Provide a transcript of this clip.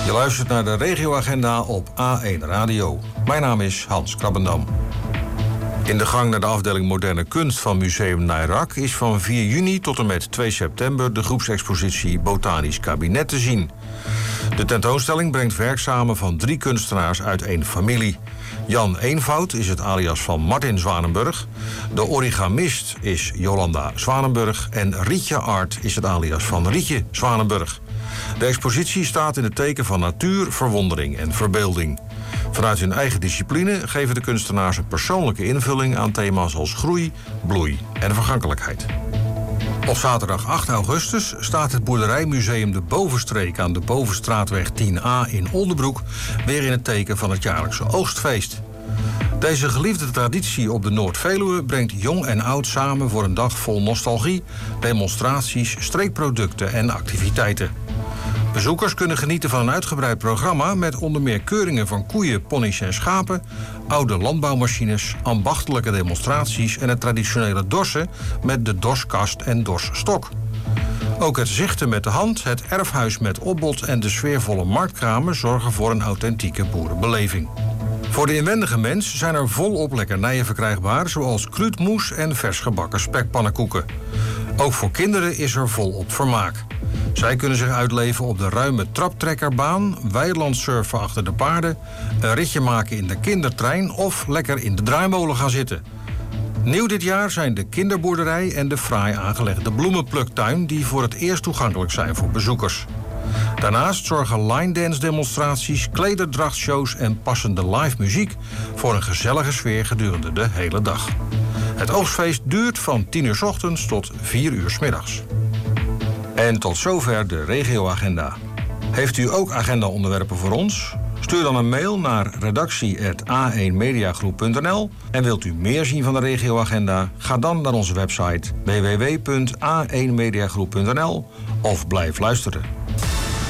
Je luistert naar de regioagenda op A1 Radio. Mijn naam is Hans Krabbendam. In de gang naar de afdeling Moderne Kunst van Museum Nairac is van 4 juni tot en met 2 september de groepsexpositie Botanisch Kabinet te zien. De tentoonstelling brengt werk samen van 3 kunstenaars uit 1 familie. Jan Eenvoud is het alias van Martin Zwanenburg. De origamist is Jolanda Zwanenburg. En Rietje Art is het alias van Rietje Zwanenburg. De expositie staat in het teken van natuur, verwondering en verbeelding. Vanuit hun eigen discipline geven de kunstenaars een persoonlijke invulling aan thema's als groei, bloei en vergankelijkheid. Op zaterdag 8 augustus staat het boerderijmuseum De Bovenstreek aan de Bovenstraatweg 10A in Oldenbroek weer in het teken van het jaarlijkse oogstfeest. Deze geliefde traditie op de Noord-Veluwe brengt jong en oud samen voor een dag vol nostalgie, demonstraties, streekproducten en activiteiten. Bezoekers kunnen genieten van een uitgebreid programma met onder meer keuringen van koeien, ponies en schapen, oude landbouwmachines, ambachtelijke demonstraties en het traditionele dorsen met de dorskast en dorsstok. Ook het zichten met de hand, het erfhuis met opbod en de sfeervolle marktkramen zorgen voor een authentieke boerenbeleving. Voor de inwendige mens zijn er volop lekkernijen verkrijgbaar, zoals kruidmoes en vers gebakken spekpannenkoeken. Ook voor kinderen is er volop vermaak. Zij kunnen zich uitleven op de ruime traptrekkerbaan, weilandsurfen achter de paarden, een ritje maken in de kindertrein of lekker in de draaimolen gaan zitten. Nieuw dit jaar zijn de kinderboerderij en de fraai aangelegde bloemenpluktuin die voor het eerst toegankelijk zijn voor bezoekers. Daarnaast zorgen line dance demonstraties, klederdrachtshows en passende live muziek voor een gezellige sfeer gedurende de hele dag. Het oogstfeest duurt van 10 uur 's ochtends tot 4 uur 's middags. En tot zover de regioagenda. Heeft u ook agendaonderwerpen voor ons? Stuur dan een mail naar redactie@a1mediagroep.nl. En wilt u meer zien van de regioagenda? Ga dan naar onze website www.a1mediagroep.nl of blijf luisteren.